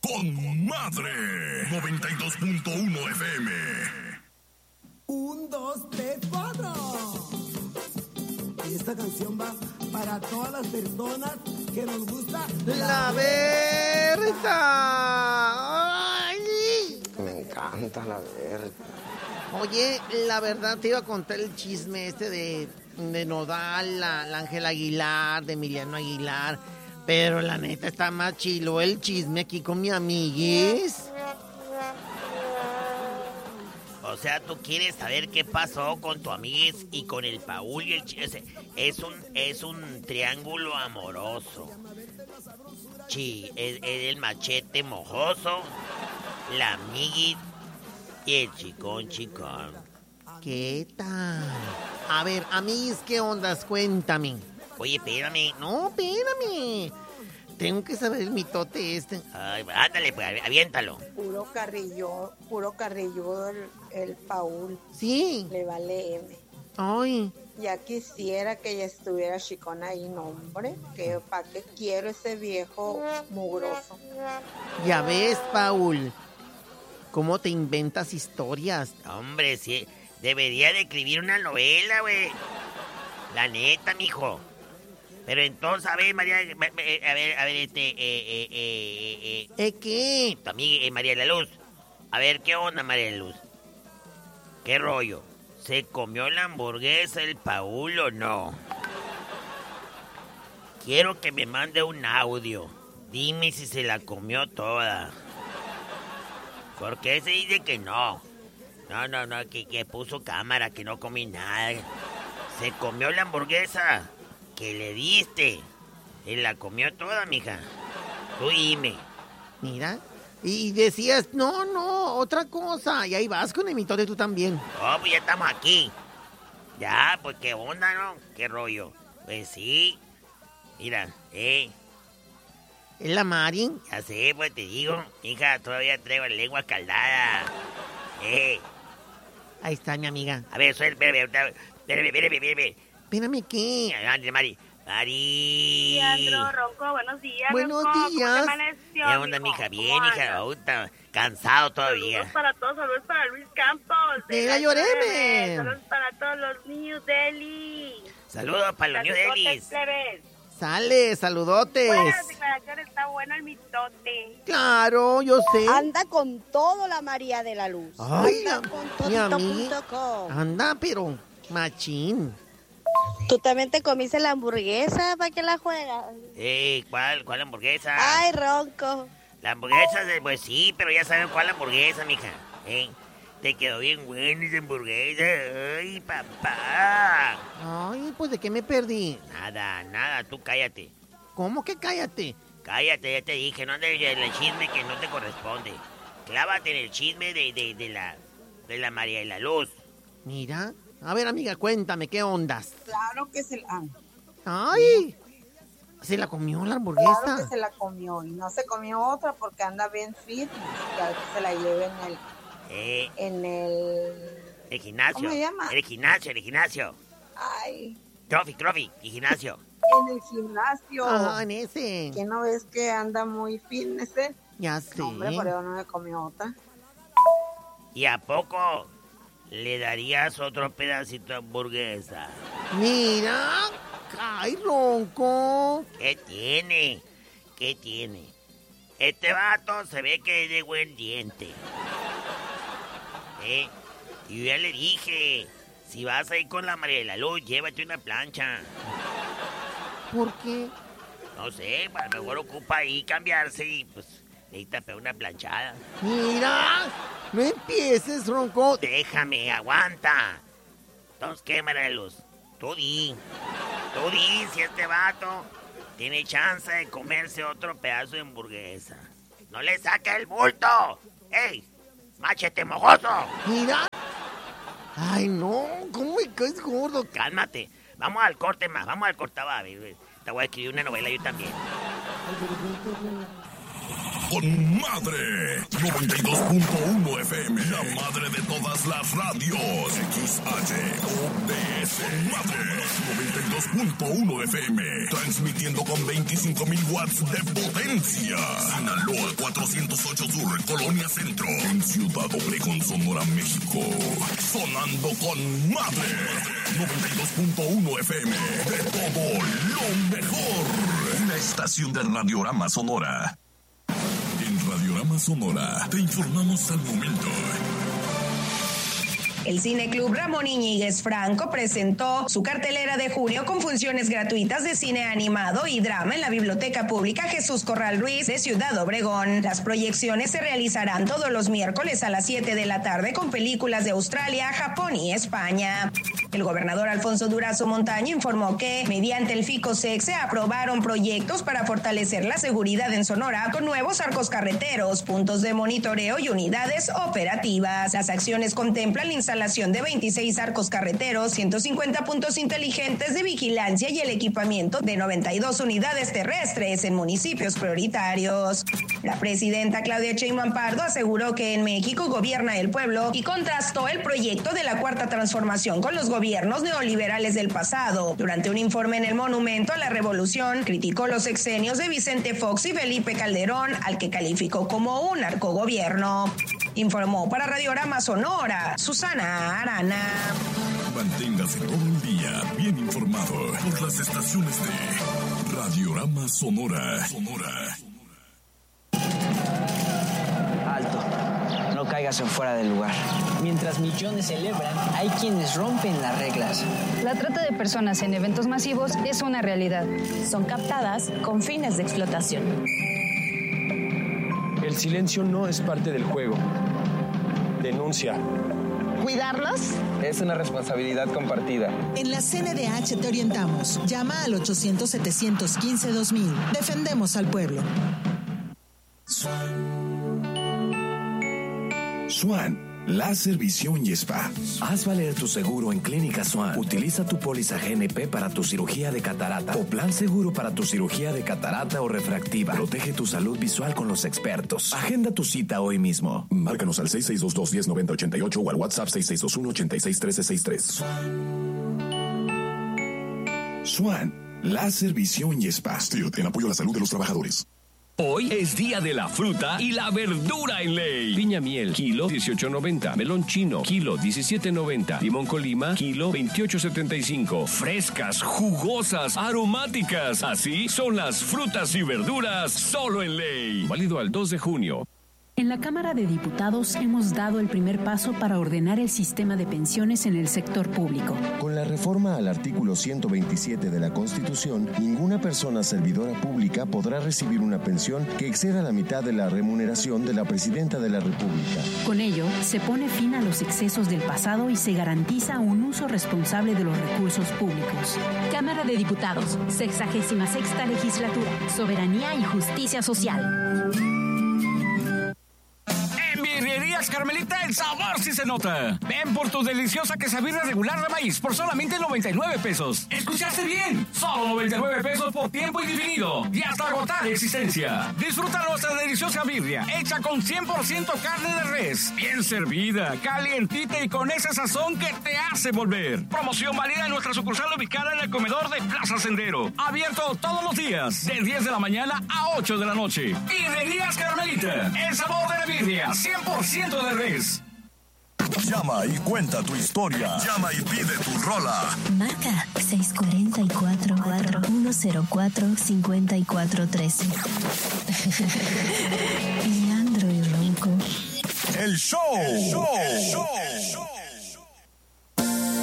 con madre. 92.1 FM. 1, 2, 3, 4. Y esta canción va para todas las personas que nos gusta la Berta. Ay. Me encanta la Berta. Oye, la verdad te iba a contar el chisme de Nodal, la Ángela Aguilar, de Emiliano Aguilar, pero la neta está más chilo el chisme aquí con mi amiguis. O sea, tú quieres saber qué pasó con tu amiguis y con el Paul y el chisme. Es un triángulo amoroso. Sí, es el machete mojoso, la amiguis y el chicón. ¿Qué tal? A ver, amiguis, ¿qué ondas? Cuéntame. Oye, espérame. No, espérame. Tengo que saber el mitote este. Ay, ándale, pues, aviéntalo. Puro carrilludo el Paul. Sí. Le vale M. Ay. Ya quisiera que ella estuviera chicona ahí, no, hombre. Que ¿para qué quiero ese viejo mugroso? Ya ves, Paul. ¿Cómo te inventas historias? Hombre, sí. Debería de escribir una novela, güey. La neta, mijo. Pero entonces, a ver, María, ¿Qué? Tu amiga María de la Luz. A ver, ¿qué onda, María de la Luz? ¿Qué rollo? ¿Se comió la hamburguesa el Paul o no? Quiero que me mande un audio. Dime si se la comió toda. Porque ese dice que no. No, que puso cámara, que no comí nada. Se comió la hamburguesa que le diste. Se la comió toda, mija. Tú dime. Mira. Y decías, no, otra cosa. Y ahí vas con el mitote tú también. Oh, pues ya estamos aquí. Ya, pues qué onda, ¿no? ¿Qué rollo? Pues sí. Mira, ¿Es la Mari? Ya sé, pues te digo. Hija, todavía traigo la lengua escaldada. Ahí está mi amiga. A ver, espérame. Espérame, ¿qué? Ándale, Mari. Leandro, Ronco, buenos días. Buenos Ronco. días. ¿Cómo te amaneció, ¿Qué onda, mija? Bien, hija. Está cansado todavía. Saludos para todos, saludos para Luis Campos. ¡Venga, lloreme! Saludos para todos los New Delhi. Saludos para los New Delhi. Sale, saludotes. Bueno, la declaración está buena el mitote. Claro, yo sé. Anda con todo la María de la Luz. Ay, anda con mi amiga. todito.com. Anda, pero machín. ¿Tú también te comiste la hamburguesa? ¿Para qué la juegas? ¿Cuál hamburguesa? Ay, Ronco. La hamburguesa, pues sí, pero ya saben cuál hamburguesa, mija. Te quedó bien buena esa hamburguesa. Ay, papá. Ay, pues ¿de qué me perdí? Nada, tú cállate. ¿Cómo que cállate? Cállate, ya te dije, no andes en el chisme que no te corresponde. Clávate en el chisme de la María de la Luz. Mira. A ver, amiga, cuéntame, ¿qué ondas? Claro que se la... ¡Ay! ¿Se la comió la hamburguesa? Claro que se la comió. Y no se comió otra porque anda bien fit. Ya que se la lleve en el gimnasio. ¿Cómo se llama? El gimnasio. Ay. Trophy, y gimnasio. En el gimnasio. Ajá, en ese. ¿Que no ves que anda muy fitness? Ya sé. No, hombre, por eso no me comió otra. ¿Y a poco le darías otro pedacito de hamburguesa? Mira. ¡Ay, Ronco! ¿Qué tiene? Este vato se ve que es de buen diente. Yo ya le dije, si vas a ir con la María de la Luz, llévate una plancha. ¿Por qué? No sé, para mejor ocupa ahí cambiarse y pues necesita pegar una planchada. Mira, no empieces, Ronco. Déjame, aguanta. Entonces, ¿qué, María de la Luz? Tú di si este vato tiene chance de comerse otro pedazo de hamburguesa. ¡No le saques el bulto! ¡Ey! ¡Machete mojoso! Mira. Ay, no, ¿cómo me caes gordo? Cálmate. Vamos al corte más, vamos al corte. Te voy a escribir una novela yo también. con madre. 92.1 FM, la madre de todas las radios. XHODS, madre. 92.1 FM, transmitiendo con 25,000 watts de potencia. Sinaloa 408 Sur, Colonia Centro, en Ciudad Obregón, Sonora, México. Sonando con madre. 92.1 FM, de todo lo mejor. Una estación de Radiorama Sonora. En Radiorama Sonora te informamos al momento. El Cineclub Ramón Iñiguez Franco presentó su cartelera de junio con funciones gratuitas de cine animado y drama en la Biblioteca Pública Jesús Corral Ruiz de Ciudad Obregón. Las proyecciones se realizarán todos los miércoles a las 7 de la tarde con películas de Australia, Japón y España. El gobernador Alfonso Durazo Montaño informó que, mediante el FICOSEC, se aprobaron proyectos para fortalecer la seguridad en Sonora con nuevos arcos carreteros, puntos de monitoreo y unidades operativas. Las acciones contemplan la instalación de 26 arcos carreteros, 150 puntos inteligentes de vigilancia y el equipamiento de 92 unidades terrestres en municipios prioritarios. La presidenta Claudia Sheinbaum Pardo aseguró que en México gobierna el pueblo y contrastó el proyecto de la Cuarta Transformación con los gobiernos neoliberales del pasado. Durante un informe en el Monumento a la Revolución, criticó los sexenios de Vicente Fox y Felipe Calderón, al que calificó como un narcogobierno. Informó para Radiorama Sonora, Susana Arana. Manténgase todo el día bien informado por las estaciones de Radiorama Sonora. Alto, no caigas en fuera del lugar. Mientras millones celebran, hay quienes rompen las reglas. La trata de personas en eventos masivos es una realidad. Son captadas con fines de explotación. El silencio no es parte del juego. Denuncia. ¿Cuidarlos? Es una responsabilidad compartida. En la CNDH te orientamos. Llama al 800-715-2000. Defendemos al pueblo. Swan, láser, visión y spa. Haz valer tu seguro en Clínica Swan. Utiliza tu póliza GNP para tu cirugía de catarata o plan seguro para tu cirugía de catarata o refractiva. Protege tu salud visual con los expertos. Agenda tu cita hoy mismo. Márcanos al 6622-109088 o al WhatsApp 6621-861363. Swan, láser, visión y spa. Stilt, en apoyo a la salud de los trabajadores. Hoy es día de la fruta y la verdura en ley. Piña miel, kilo 18.90. Melón chino, kilo 17.90. Limón Colima, kilo 28.75. Frescas, jugosas, aromáticas. Así son las frutas y verduras solo en ley. Válido al 2 de junio. En la Cámara de Diputados hemos dado el primer paso para ordenar el sistema de pensiones en el sector público. Con la reforma al artículo 127 de la Constitución, ninguna persona servidora pública podrá recibir una pensión que exceda la mitad de la remuneración de la Presidenta de la República. Con ello, se pone fin a los excesos del pasado y se garantiza un uso responsable de los recursos públicos. Cámara de Diputados, 66ª Legislatura, Soberanía y Justicia Social. Birrerías Carmelita, el sabor sí se nota. Ven por tu deliciosa quesabirria regular de maíz por solamente 99 pesos. ¿Escuchaste bien? Solo 99 pesos por tiempo indefinido y hasta agotar existencia. Disfruta nuestra deliciosa birria, hecha con 100% carne de res, bien servida, calientita y con ese sazón que te hace volver. Promoción válida en nuestra sucursal ubicada en el comedor de Plaza Sendero. Abierto todos los días, de 10 de la mañana a 8 de la noche. Birrerías Carmelita, el sabor de la birria, 100% de res. Llama y cuenta tu historia. Llama y pide tu rola. Marca 644-104-5413. Leandro y Ronco. El show.